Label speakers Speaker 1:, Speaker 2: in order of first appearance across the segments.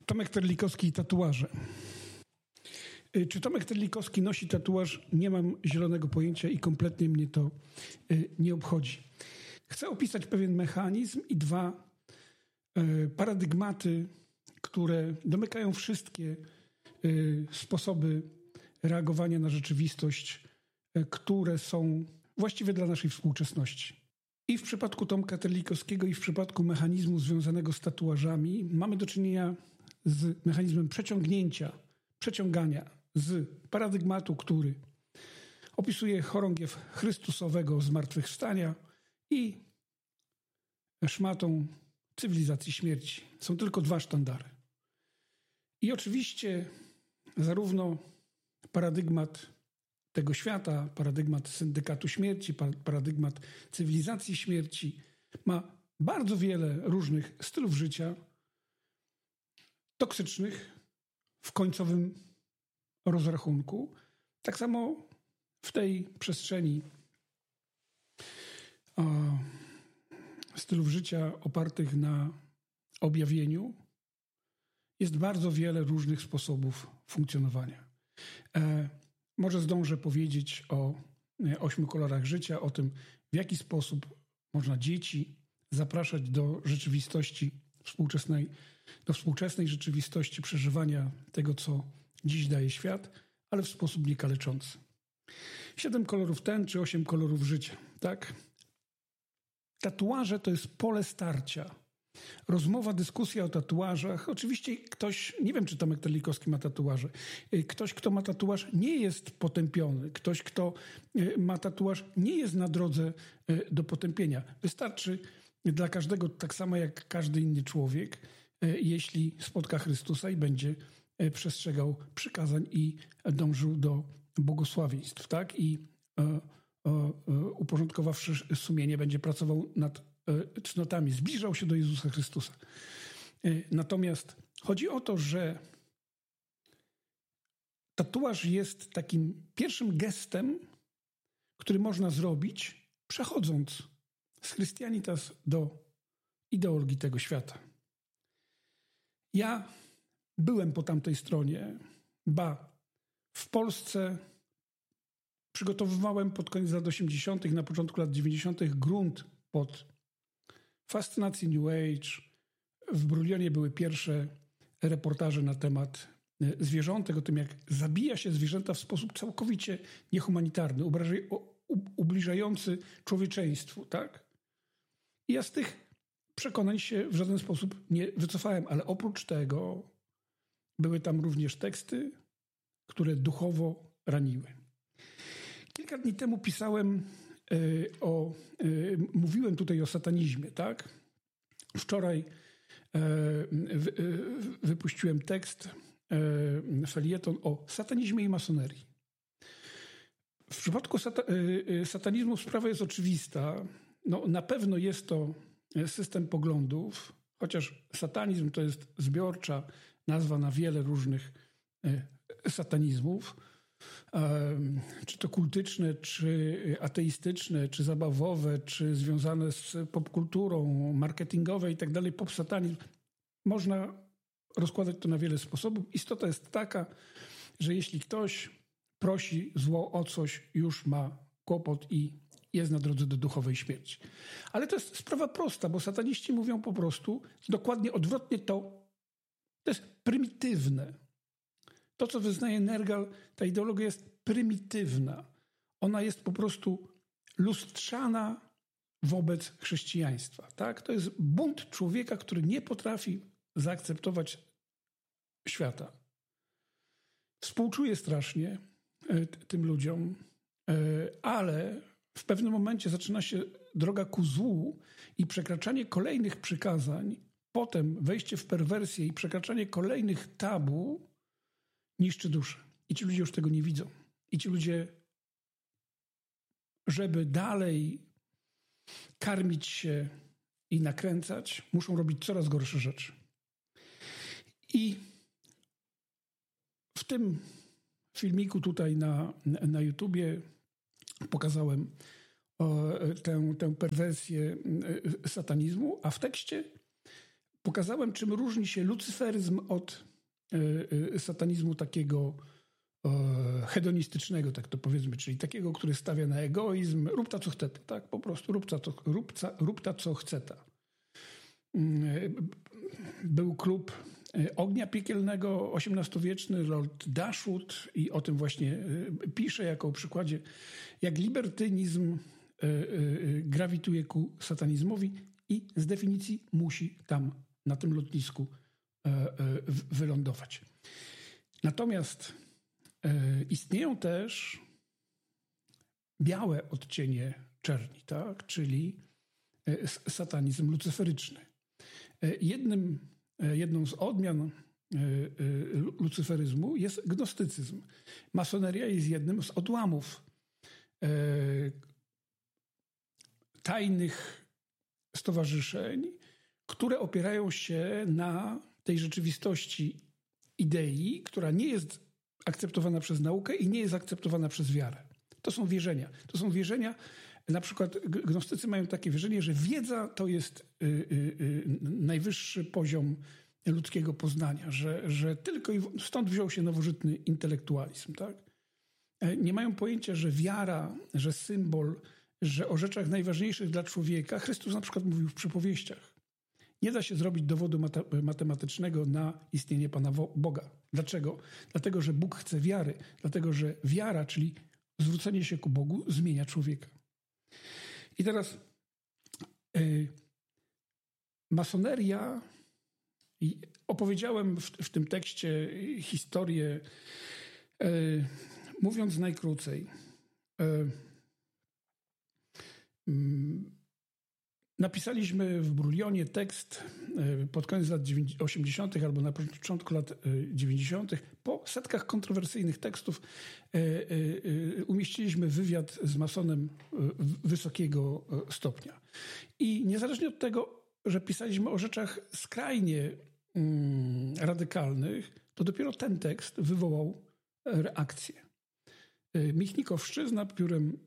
Speaker 1: Tomek Terlikowski i tatuaże. Czy Tomek Terlikowski nosi tatuaż? Nie mam zielonego pojęcia i kompletnie mnie to nie obchodzi. Chcę opisać pewien mechanizm i dwa paradygmaty, które domykają wszystkie sposoby reagowania na rzeczywistość, które są właściwe dla naszej współczesności. I w przypadku Tomka Terlikowskiego, i w przypadku mechanizmu związanego z tatuażami mamy do czynienia z mechanizmem przeciągania z paradygmatu, który opisuje chorągiew Chrystusowego zmartwychwstania i szmatą cywilizacji śmierci. Są tylko dwa sztandary. I oczywiście zarówno paradygmat tego świata, paradygmat syndykatu śmierci, paradygmat cywilizacji śmierci ma bardzo wiele różnych stylów życia toksycznych w końcowym rozrachunku. Tak samo w tej przestrzeni stylów życia opartych na objawieniu jest bardzo wiele różnych sposobów funkcjonowania. Może zdążę powiedzieć o 8 kolorach życia, o tym, w jaki sposób można dzieci zapraszać do rzeczywistości współczesnej, do współczesnej rzeczywistości przeżywania tego, co dziś daje świat, ale w sposób niekaleczący. 7 kolorów tęczy, 8 kolorów życia, tak? Tatuaże to jest pole starcia. Rozmowa, dyskusja o tatuażach. Oczywiście ktoś, nie wiem, czy Tomek Terlikowski ma tatuaże. Ktoś, kto ma tatuaż, nie jest potępiony. Ktoś, kto ma tatuaż, nie jest na drodze do potępienia. Wystarczy dla każdego, tak samo jak każdy inny człowiek, jeśli spotka Chrystusa i będzie przestrzegał przykazań i dążył do błogosławieństw, tak? I uporządkowawszy sumienie, będzie pracował nad cnotami, zbliżał się do Jezusa Chrystusa. Natomiast chodzi o to, że tatuaż jest takim pierwszym gestem, który można zrobić, przechodząc z Christianitas do ideologii tego świata. Ja byłem po tamtej stronie, w Polsce przygotowywałem pod koniec lat 80., na początku lat 90. grunt pod fascynację New Age. W Brulionie były pierwsze reportaże na temat zwierzątek, o tym, jak zabija się zwierzęta w sposób całkowicie niehumanitarny, ubliżający człowieczeństwu, tak? I ja z tych przekonań się w żaden sposób nie wycofałem, ale oprócz tego były tam również teksty, które duchowo raniły. Kilka dni temu mówiłem tutaj o satanizmie, tak? Wczoraj wypuściłem tekst, felieton o satanizmie i masonerii. W przypadku satanizmu sprawa jest oczywista. No, na pewno jest to system poglądów, chociaż satanizm to jest zbiorcza nazwa na wiele różnych satanizmów, czy to kultyczne, czy ateistyczne, czy zabawowe, czy związane z popkulturą, marketingowe i tak dalej, popsatanizm. Można rozkładać to na wiele sposobów. Istota jest taka, że jeśli ktoś prosi zło o coś, już ma kłopot i jest na drodze do duchowej śmierci. Ale to jest sprawa prosta, bo sataniści mówią po prostu dokładnie odwrotnie to jest prymitywne. To, co wyznaje Nergal, ta ideologia jest prymitywna. Ona jest po prostu lustrzana wobec chrześcijaństwa. Tak? To jest bunt człowieka, który nie potrafi zaakceptować świata. Współczuję strasznie tym ludziom, ale w pewnym momencie zaczyna się droga ku złu i przekraczanie kolejnych przykazań, potem wejście w perwersję i przekraczanie kolejnych tabu niszczy duszę. I ci ludzie już tego nie widzą. I ci ludzie, żeby dalej karmić się i nakręcać, muszą robić coraz gorsze rzeczy. I w tym filmiku tutaj na YouTubie pokazałem tę perwersję satanizmu, a w tekście Pokazałem, czym różni się lucyferyzm od satanizmu takiego hedonistycznego, tak to powiedzmy, czyli takiego, który stawia na egoizm, rób ta co chce, tak, po prostu rób ta co chce. Był klub ognia piekielnego, XVIII-wieczny, Lord Dashwood, i o tym właśnie pisze jako przykładzie, jak libertynizm grawituje ku satanizmowi i z definicji musi tam na tym lotnisku wylądować. Natomiast istnieją też białe odcienie czerni, tak? Czyli satanizm lucyferyczny. Jedną z odmian lucyferyzmu jest gnostycyzm. Masoneria jest jednym z odłamów tajnych stowarzyszeń, które opierają się na tej rzeczywistości idei, która nie jest akceptowana przez naukę i nie jest akceptowana przez wiarę. To są wierzenia. Na przykład gnostycy mają takie wierzenie, że wiedza to jest najwyższy poziom ludzkiego poznania, że tylko i stąd wziął się nowożytny intelektualizm. Tak? Nie mają pojęcia, że wiara, że symbol, że o rzeczach najważniejszych dla człowieka, Chrystus na przykład mówił w przypowieściach. Nie da się zrobić dowodu matematycznego na istnienie Pana Boga. Dlaczego? Dlatego, że Bóg chce wiary. Dlatego, że wiara, czyli zwrócenie się ku Bogu, zmienia człowieka. I teraz masoneria, i opowiedziałem w tym tekście historię, mówiąc najkrócej, napisaliśmy w Brulionie tekst pod koniec lat 80. albo na początku lat 90. Po setkach kontrowersyjnych tekstów umieściliśmy wywiad z masonem wysokiego stopnia. I niezależnie od tego, że pisaliśmy o rzeczach skrajnie radykalnych, to dopiero ten tekst wywołał reakcję. Michnikowszczyzna piórem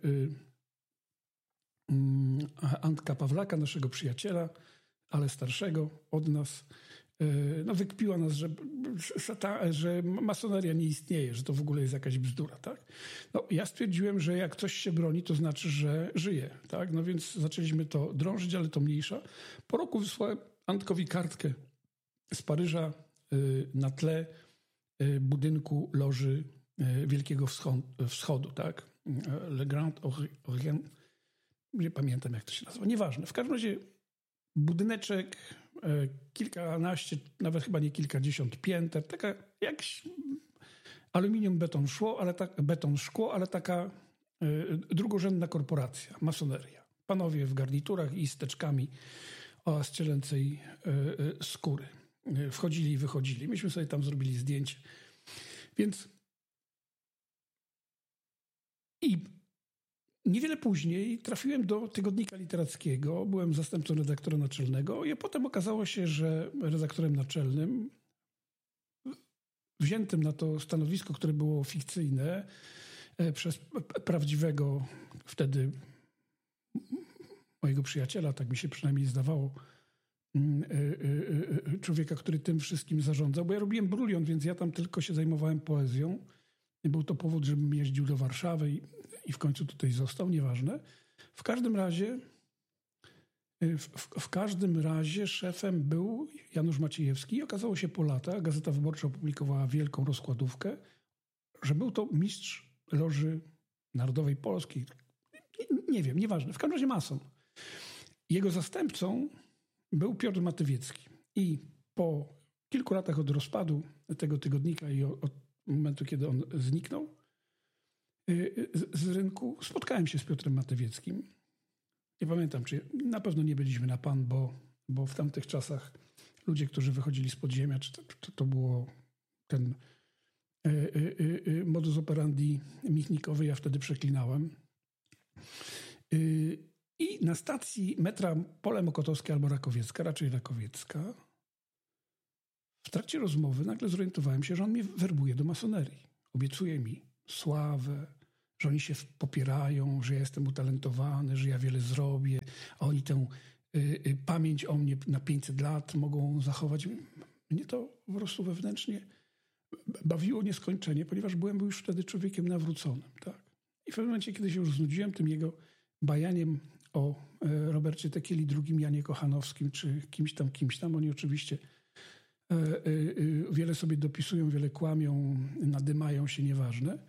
Speaker 1: Antka Pawlaka, naszego przyjaciela, ale starszego od nas, wykpiła nas, że masoneria nie istnieje, że to w ogóle jest jakaś bzdura. Tak? Ja stwierdziłem, że jak coś się broni, to znaczy, że żyje. Tak? No więc zaczęliśmy to drążyć, ale to mniejsza. Po roku wysłałem Antkowi kartkę z Paryża na tle budynku Loży Wielkiego Wschodu. Tak? Le Grand Orient. Nie pamiętam, jak to się nazywa. Nieważne. W każdym razie budyneczek, kilkanaście, nawet chyba nie kilkadziesiąt pięter, taka jak aluminium, beton, szkło, ale taka drugorzędna korporacja, masoneria. Panowie w garniturach i z teczkami oraz cielęcej skóry. Wchodzili i wychodzili. Myśmy sobie tam zrobili zdjęcie. Więc niewiele później trafiłem do tygodnika literackiego, byłem zastępcą redaktora naczelnego i potem okazało się, że redaktorem naczelnym, wziętym na to stanowisko, które było fikcyjne, przez prawdziwego wtedy mojego przyjaciela, tak mi się przynajmniej zdawało, człowieka, który tym wszystkim zarządzał, bo ja robiłem Brulion, więc ja tam tylko się zajmowałem poezją. Był to powód, żebym jeździł do Warszawy i w końcu tutaj został, nieważne. W każdym razie szefem był Janusz Maciejewski i okazało się po latach, Gazeta Wyborcza opublikowała wielką rozkładówkę, że był to mistrz Loży Narodowej Polskiej. Nie wiem, nieważne. W każdym razie mason. Jego zastępcą był Piotr Matywiecki. I po kilku latach od rozpadu tego tygodnika i od momentu, kiedy on zniknął z rynku, spotkałem się z Piotrem Matywieckim. Nie pamiętam, czy na pewno nie byliśmy na pan, bo w tamtych czasach ludzie, którzy wychodzili z podziemia, czy to było ten modus operandi michnikowy, ja wtedy przeklinałem. I na stacji metra Pole Mokotowskie albo Rakowiecka, raczej Rakowiecka, w trakcie rozmowy nagle zorientowałem się, że on mnie werbuje do masonerii. Obiecuje mi sławę, że oni się popierają, że ja jestem utalentowany, że ja wiele zrobię, a oni tę pamięć o mnie na 500 lat mogą zachować. Mnie to po prostu wewnętrznie bawiło nieskończenie, ponieważ byłem już wtedy człowiekiem nawróconym. Tak? I w pewnym momencie, kiedy się już znudziłem tym jego bajaniem o Robercie Tekieli, drugim Janie Kochanowskim, czy kimś tam, oni oczywiście wiele sobie dopisują, wiele kłamią, nadymają się, nieważne.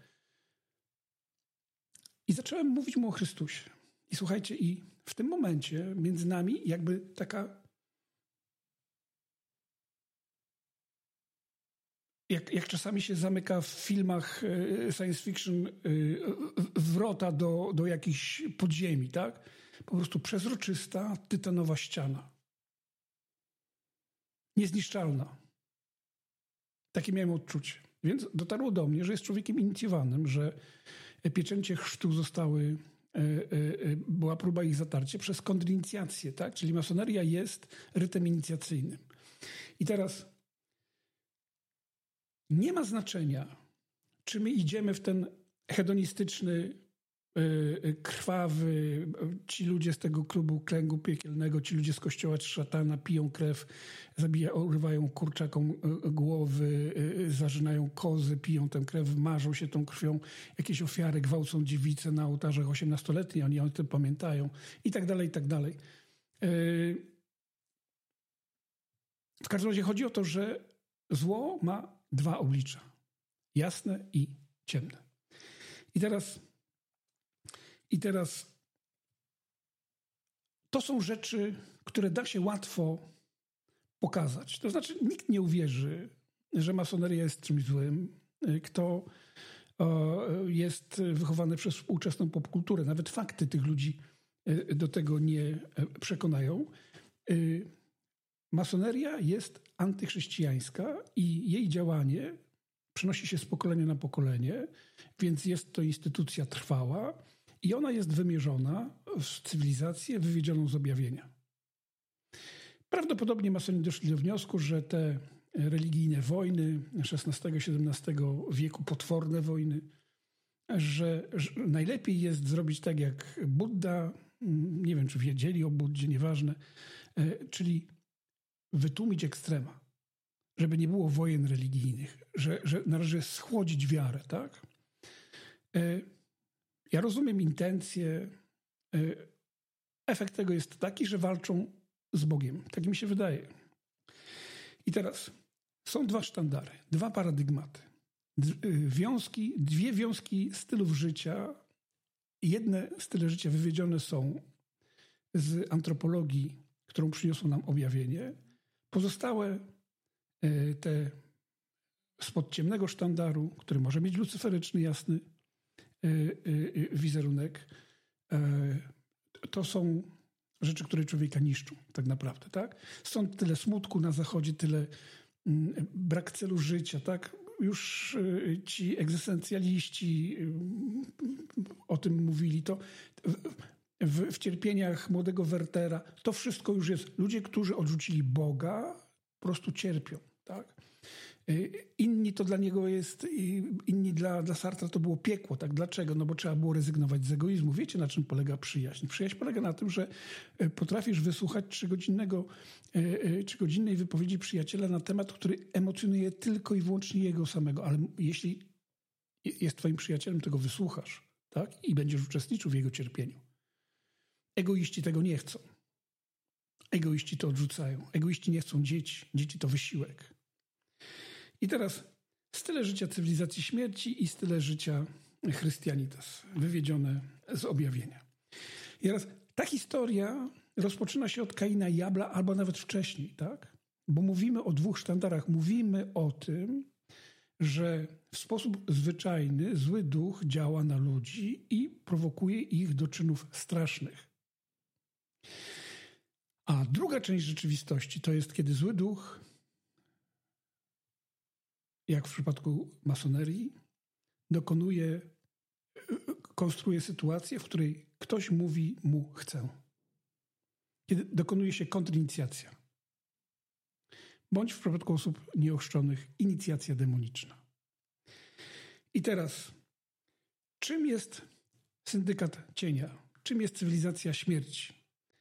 Speaker 1: I zacząłem mówić mu o Chrystusie. I słuchajcie, i w tym momencie między nami jakby taka, jak czasami się zamyka w filmach science fiction wrota do jakichś podziemi, tak? Po prostu przezroczysta, tytanowa ściana. Niezniszczalna. Takie miałem odczucie. Więc dotarło do mnie, że jest człowiekiem inicjowanym, że pieczęcie chrztu była próba ich zatarcia przez kontrinicjację, tak? Czyli masoneria jest rytem inicjacyjnym. I teraz nie ma znaczenia, czy my idziemy w ten hedonistyczny, krwawy, ci ludzie z tego klubu kręgu piekielnego, ci ludzie z kościoła czy szatana piją krew, urywają kurczakom głowy, zarzynają kozy, piją tę krew, marzą się tą krwią, jakieś ofiary, gwałcą dziewice na ołtarzach 18-letnich, oni o tym pamiętają i tak dalej, i tak dalej. W każdym razie chodzi o to, że zło ma dwa oblicza. Jasne i ciemne. I teraz to są rzeczy, które da się łatwo pokazać. To znaczy nikt nie uwierzy, że masoneria jest czymś złym. Kto jest wychowany przez współczesną popkulturę. Nawet fakty tych ludzi do tego nie przekonają. Masoneria jest antychrześcijańska i jej działanie przenosi się z pokolenia na pokolenie, więc jest to instytucja trwała i ona jest wymierzona w cywilizację wywiedzioną z objawienia. Prawdopodobnie masoni doszli do wniosku, że te religijne wojny XVI-XVII wieku, potworne wojny, że najlepiej jest zrobić tak jak Budda, nie wiem czy wiedzieli o Buddzie, nieważne, czyli wytłumić ekstrema, żeby nie było wojen religijnych, że należy schłodzić wiarę, tak? Ja rozumiem intencje. Efekt tego jest taki, że walczą z Bogiem. Tak mi się wydaje. I teraz są dwa sztandary, dwa paradygmaty. Dwie wiązki stylów życia. Jedne style życia wywiedzione są z antropologii, którą przyniosło nam objawienie. Pozostałe te spod ciemnego sztandaru, który może mieć lucyferyczny, jasny wizerunek, to są rzeczy, które człowieka niszczą tak naprawdę, tak? Stąd tyle smutku na Zachodzie, tyle brak celu życia, tak? Już ci egzystencjaliści o tym mówili, to w cierpieniach młodego Wertera, to wszystko już jest, ludzie, którzy odrzucili Boga, po prostu cierpią, tak? Inni to dla niego jest, inni dla Sartra to było piekło, tak? Dlaczego? No bo trzeba było rezygnować z egoizmu. Wiecie, na czym polega przyjaźń? Przyjaźń polega na tym, że potrafisz wysłuchać 3-godzinnej wypowiedzi przyjaciela na temat, który emocjonuje tylko i wyłącznie jego samego, ale jeśli jest twoim przyjacielem, to go wysłuchasz, tak? I będziesz uczestniczył w jego cierpieniu. Egoiści tego nie chcą. Egoiści to odrzucają. Egoiści nie chcą dzieci. Dzieci to wysiłek. I teraz style życia cywilizacji śmierci i style życia Christianitas, wywiedzione z objawienia. I teraz ta historia rozpoczyna się od Kaina i Abla, albo nawet wcześniej, tak? Bo mówimy o dwóch sztandarach. Mówimy o tym, że w sposób zwyczajny zły duch działa na ludzi i prowokuje ich do czynów strasznych. A druga część rzeczywistości to jest, kiedy zły duch, jak w przypadku masonerii, konstruuje sytuację, w której ktoś mówi mu chcę. Kiedy dokonuje się kontrinicjacja. Bądź w przypadku osób nieochrzczonych inicjacja demoniczna. I teraz, czym jest syndykat cienia? Czym jest cywilizacja śmierci?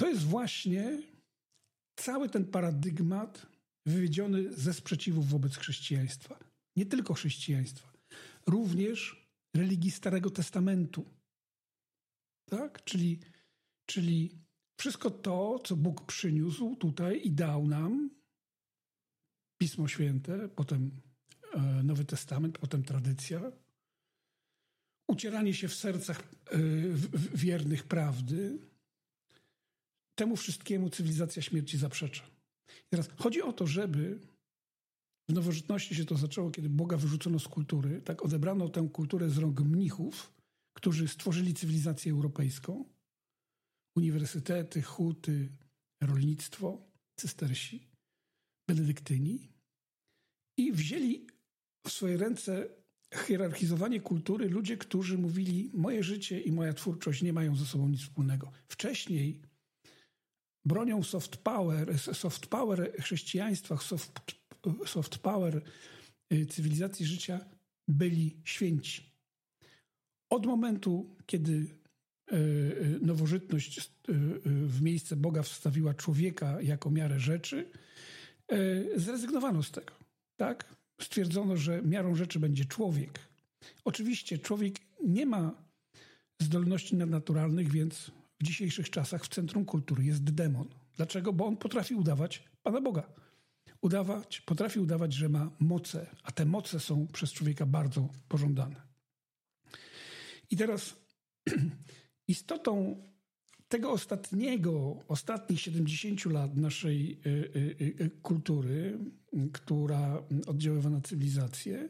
Speaker 1: to jest właśnie cały ten paradygmat wywiedziony ze sprzeciwów wobec chrześcijaństwa. Nie tylko chrześcijaństwa, również religii Starego Testamentu. Tak? Czyli wszystko to, co Bóg przyniósł tutaj i dał nam, Pismo Święte, potem Nowy Testament, potem tradycja, ucieranie się w sercach wiernych prawdy, temu wszystkiemu cywilizacja śmierci zaprzecza. Teraz chodzi o to, żeby w nowożytności się to zaczęło, kiedy Boga wyrzucono z kultury, tak odebrano tę kulturę z rąk mnichów, którzy stworzyli cywilizację europejską, uniwersytety, huty, rolnictwo, cystersi, benedyktyni i wzięli w swoje ręce hierarchizowanie kultury ludzie, którzy mówili: moje życie i moja twórczość nie mają ze sobą nic wspólnego. Wcześniej bronią soft power chrześcijaństwa, soft power cywilizacji życia byli święci. Od momentu, kiedy nowożytność w miejsce Boga wstawiła człowieka jako miarę rzeczy, zrezygnowano z tego. Tak? Stwierdzono, że miarą rzeczy będzie człowiek. Oczywiście człowiek nie ma zdolności nadnaturalnych, więc w dzisiejszych czasach w centrum kultury jest demon. Dlaczego? Bo on potrafi udawać Pana Boga. Potrafi udawać, że ma moce, a te moce są przez człowieka bardzo pożądane. I teraz istotą tego ostatnich 70 lat naszej kultury, która oddziaływa na cywilizację,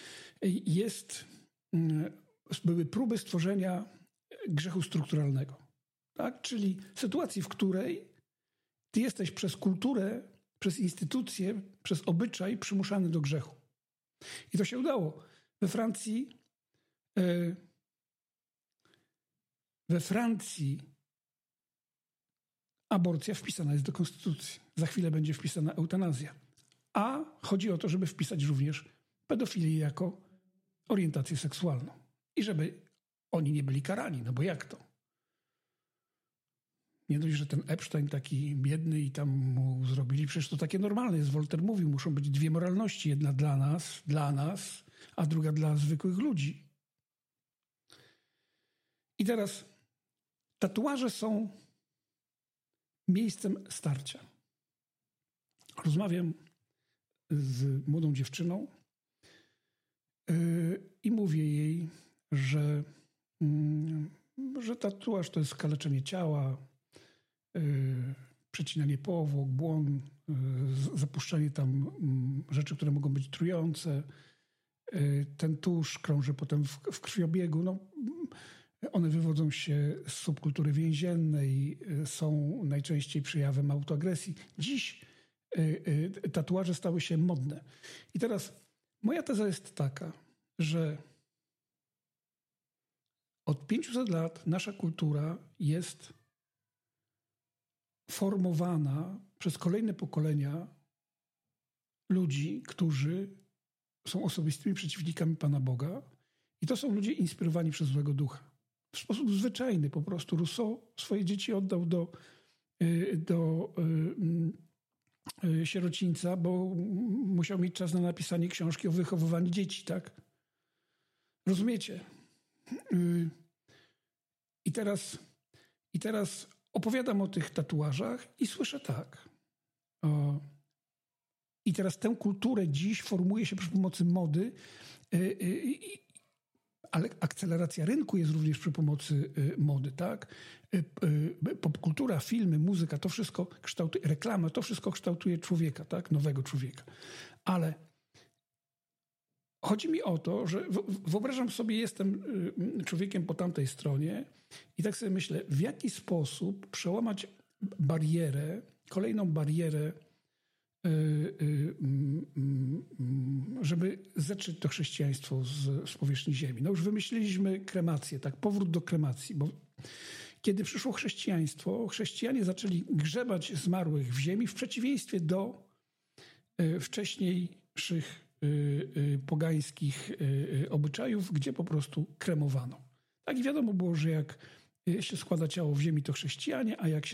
Speaker 1: były próby stworzenia grzechu strukturalnego. Tak? Czyli sytuacji, w której ty jesteś przez kulturę, przez instytucje, przez obyczaj przymuszany do grzechu. I to się udało. We Francji aborcja wpisana jest do konstytucji. Za chwilę będzie wpisana eutanazja. A chodzi o to, żeby wpisać również pedofilię jako orientację seksualną. I żeby oni nie byli karani. No bo jak to? Nie dość, że ten Epstein taki biedny i tam mu zrobili, przecież to takie normalne jest. Voltaire mówił, muszą być dwie moralności. Jedna dla nas, a druga dla zwykłych ludzi. I teraz tatuaże są miejscem starcia. Rozmawiam z młodą dziewczyną i mówię jej, że tatuaż to jest skaleczenie ciała, przecinanie powłok, błon, zapuszczanie tam rzeczy, które mogą być trujące. Ten tusz krąży potem w krwiobiegu. No, one wywodzą się z subkultury więziennej, są najczęściej przejawem autoagresji. Dziś tatuaże stały się modne. I teraz moja teza jest taka, że od 500 lat nasza kultura jest formowana przez kolejne pokolenia ludzi, którzy są osobistymi przeciwnikami Pana Boga i to są ludzie inspirowani przez złego ducha. W sposób zwyczajny po prostu Rousseau swoje dzieci oddał do sierocińca, bo musiał mieć czas na napisanie książki o wychowywaniu dzieci, tak? Rozumiecie? I teraz opowiadam o tych tatuażach i słyszę tak. I teraz tę kulturę dziś formuje się przy pomocy mody, ale akceleracja rynku jest również przy pomocy mody, tak? Popkultura, filmy, muzyka, to wszystko kształtuje, reklama, to wszystko kształtuje człowieka, tak? Nowego człowieka. Ale chodzi mi o to, że wyobrażam sobie, jestem człowiekiem po tamtej stronie i tak sobie myślę, w jaki sposób przełamać barierę, kolejną barierę, żeby zetrzeć to chrześcijaństwo z powierzchni ziemi. No już wymyśliliśmy kremację, tak, powrót do kremacji, bo kiedy przyszło chrześcijaństwo, chrześcijanie zaczęli grzebać zmarłych w ziemi w przeciwieństwie do wcześniejszych pogańskich obyczajów, gdzie po prostu kremowano. Tak i wiadomo było, że jak się składa ciało w ziemi, to chrześcijanie, a jak się